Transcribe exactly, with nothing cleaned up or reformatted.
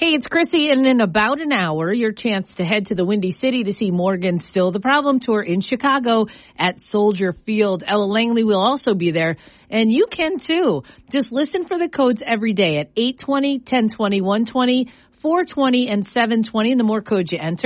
Hey, it's Chrissy, and in about an hour, your chance to head to the Windy City to see Morgan Still the Problem Tour in Chicago at Soldier Field. Ella Langley will also be there, and you can too. Just listen for the codes every day at eight twenty, ten twenty, one twenty, four twenty, and seven twenty, and the more codes you enter,